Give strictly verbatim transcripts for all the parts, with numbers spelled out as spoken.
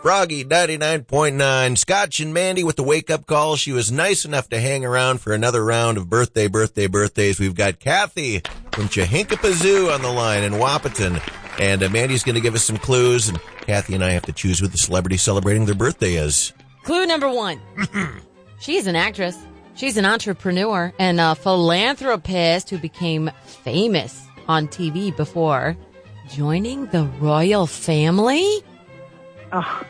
Froggy ninety-nine point nine. Scotch and Mandy with the wake-up call. She was nice enough to hang around for another round of birthday, birthday, birthdays. We've got Kathy from Chehinkapazoo on the line in Wahpeton. And uh, Mandy's going to give us some clues, and Kathy and I have to choose who the celebrity celebrating their birthday is. Clue number one. She's an actress. She's an entrepreneur and a philanthropist who became famous on T V before joining the royal family. Oh.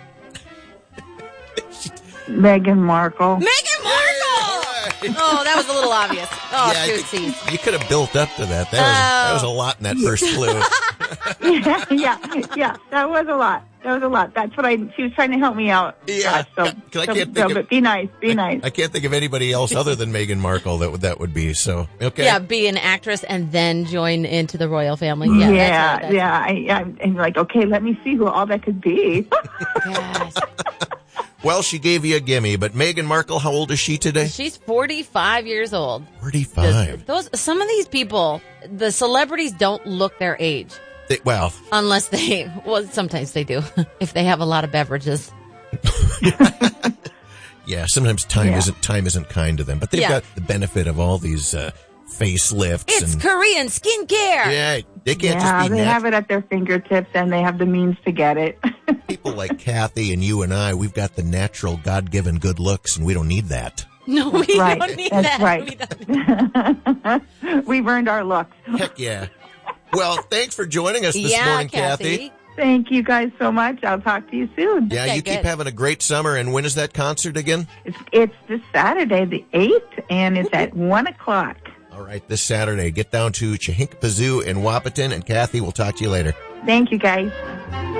Meghan Markle. Meghan Markle! Oh, that was a little obvious. Oh, yeah, shoot, sees. You could have built up to that. That was, that was a lot in that first clue. yeah, yeah, yeah. That was a lot. That was a lot. That's what I. She was trying to help me out. Yeah. Uh, so, I can't so, think so, of, but be nice. Be I, nice. I can't think of anybody else other than Meghan Markle that would that would be. So okay. Yeah, be an actress and then join into the royal family. Yeah, Yeah, yeah. that's right, yeah. I, I'm, I'm like, okay, let me see who all that could be. Yes. Well, she gave you a gimme, but Meghan Markle, how old is she today? She's forty-five years old. forty-five. Those some of these people, the celebrities don't look their age. They, well, unless they, well, sometimes they do, if they have a lot of beverages. Yeah, sometimes time Yeah. isn't time isn't kind to them, but they've Yeah. got the benefit of all these uh, facelifts. It's and Korean skincare. yeah, they can't yeah, just be they nat- have it at their fingertips, and they have the means to get it. people like Kathy and you and I. We've got the natural, God-given good looks, and we don't need that. No, we Right, don't need that's that. right. We don't. We've earned our looks. Heck yeah. Well, thanks for joining us this Yeah, morning, Kathy. Kathy. Thank you guys so much. I'll talk to you soon. Yeah, Okay, you keep good. having a great summer. And when is that concert again? It's, it's this Saturday, the eighth, and it's at one o'clock. All right, this Saturday. Get down to Chehinkapazoo in Wahpeton, and Kathy, we'll talk to you later. Thank you, guys.